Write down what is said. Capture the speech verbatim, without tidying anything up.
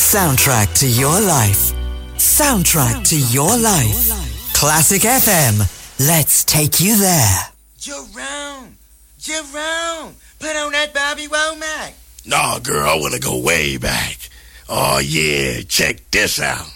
Soundtrack to your life. Soundtrack to your life. Classic F M. Let's take you there. Jerome! Jerome! Put on that Bobby Womack. Nah, girl, I want to go way back. Oh, yeah, check this out.